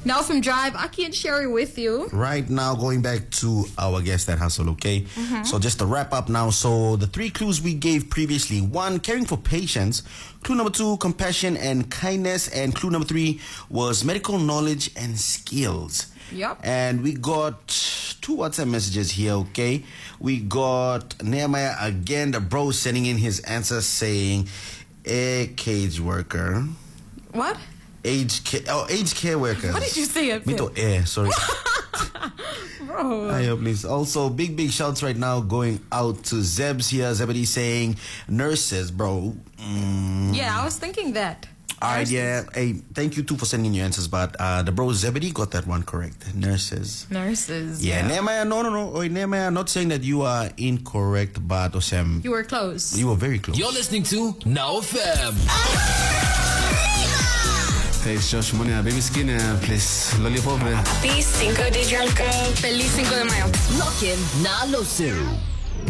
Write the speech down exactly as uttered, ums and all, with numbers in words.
Now from Drive, Aki and Sherry with you. Right now, going back to our guest at Hustle, okay? Mm-hmm. So just to wrap up now, so the three clues we gave previously. One, caring for patients. Clue number two, compassion and kindness. And clue number three was medical knowledge and skills. Yep. And we got two WhatsApp messages here, okay? We got Nehemiah again, the bro sending in his answer saying, a cage worker. What? Aged care, oh, aged care workers. What did you say? It Me to air, sorry. Bro. Hi, please. Also, big, big shouts right now going out to Zebs here. Zebedee saying nurses, bro. Mm. Yeah, I was thinking that. All right, yeah. Hey, thank you too for sending in your answers, but uh, the bro Zebedee got that one correct. Nurses. Nurses. Yeah, yeah. Nehemiah, no, no, no. Wait, Nehemiah, not saying that you are incorrect, but Osam. You were close. You were very close. You're listening to Now F M. Hey, it's Josh Money, Baby Skin, uh, please. Lollipop. Happy Cinco de Junco. Feliz Cinco de Mayo. Lock in, Nalo Zero.